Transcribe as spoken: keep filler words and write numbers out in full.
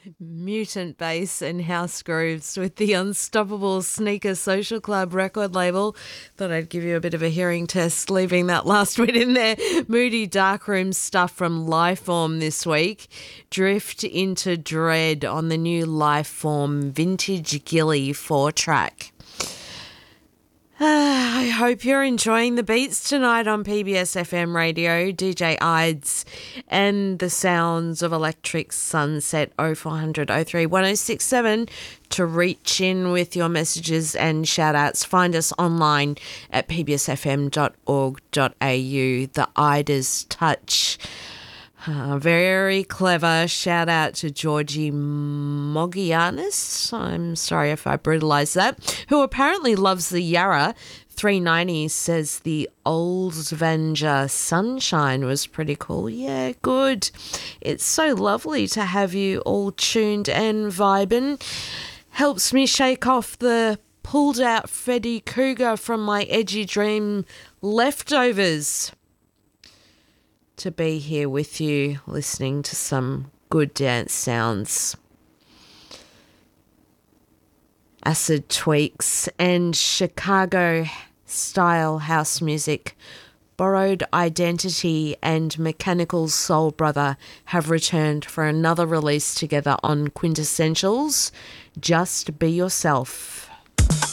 Mutant Bass and House Grooves with the Unstoppable Sneaker Social Club record label. Thought I'd give you a bit of a hearing test, leaving that last bit in there. Moody Darkroom stuff from Lifeform this week. Drift into Dread on the new Lifeform Vintage Gilly four track. Ah, I hope you're enjoying the beats tonight on P B S F M radio. D J Ides and the sounds of Electric Sunset. Oh four hundred oh three one oh six seven to reach in with your messages and shout outs. Find us online at p b s f m dot org dot a u. The Ides Touch. Uh, very clever. Shout out to Georgie Mogianis. I'm sorry if I brutalised that. Who apparently loves the Yarra. three ninety says the Oldsvanger Sunshine was pretty cool. Yeah, good. It's so lovely to have you all tuned and vibing. Helps me shake off the pulled out Freddy Cougar from my Edgy Dream leftovers. To be here with you, listening to some good dance sounds. Acid Tweaks and Chicago style house music. Borrowed Identity and Mechanical Soul Brother have returned for another release together on Quintessentials. Just Be Yourself.